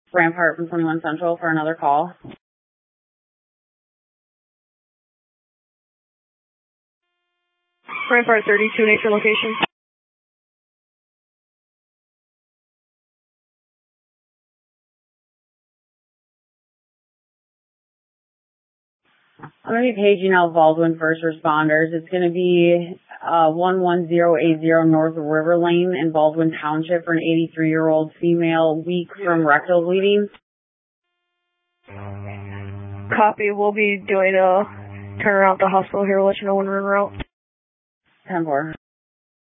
Rampart from 21 Central for another call. Rampart 32, nature location. I'm going to be paging out Baldwin first responders. It's going to be 11080 North River Lane in Baldwin Township for an 83-year-old female weak from rectal bleeding. Copy. We'll be doing a turnaround at the hospital here. We'll let you know when we're en route. 10-4.